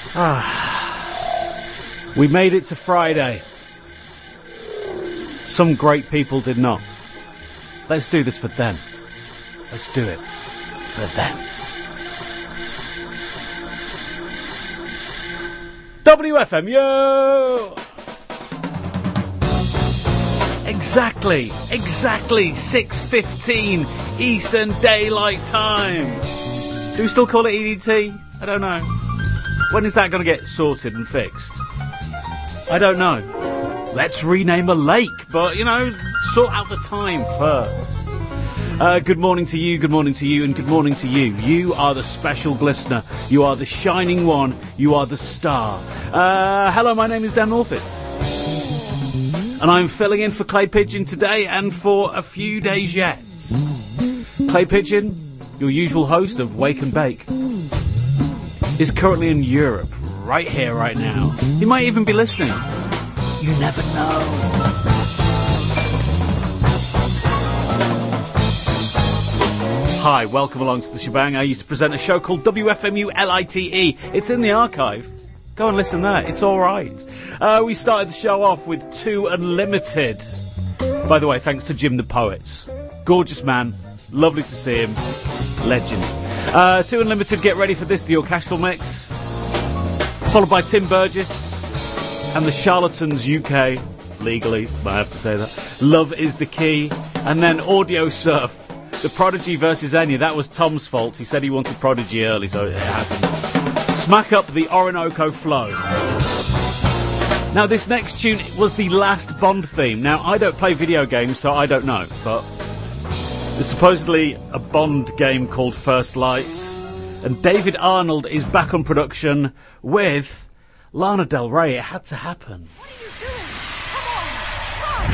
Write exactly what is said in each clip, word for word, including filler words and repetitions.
Ah, we made it to Friday. Some great people did not. Let's do this for them. Let's do it for them. W F M, yo! Exactly, exactly, six fifteen Eastern Daylight Time. Do we still call it E D T? I don't know. When is that going to get sorted and fixed? I don't know. Let's rename a lake, but, you know, sort out the time first. Uh, good morning to you, good morning to you, and good morning to you. You are the special glistener. You are the shining one. You are the star. Uh, hello, my name is Dan Norfit. And I'm filling in for Clay Pigeon today and for a few days yet. Clay Pigeon, your usual host of Wake and Bake, is currently in Europe, right here, right now. He might even be listening. You never know. Hi, welcome along to the shebang. I used to present a show called W F M U L I T E. It's in the archive. Go and listen there. It's all right. Uh, we started the show off with Two Unlimited. By the way, thanks to Jim the Poets. Gorgeous man. Lovely to see him. Legend. Uh, Two Unlimited, get ready for this, the Your Cashful Mix. Followed by Tim Burgess and the Charlatans U K. Legally, I have to say that. Love is the Key. And then Audio Surf. The Prodigy versus Enya. That was Tom's fault. He said he wanted Prodigy early, so it happened. Smack up the Orinoco Flow. Now, this next tune was the last Bond theme. Now, I don't play video games, so I don't know, but there's supposedly a Bond game called First Lights, and David Arnold is back on production with Lana Del Rey. It had to happen. What are you doing? Come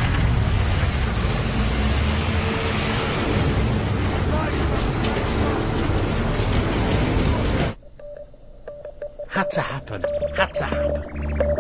on, run! Had to happen. Had to happen.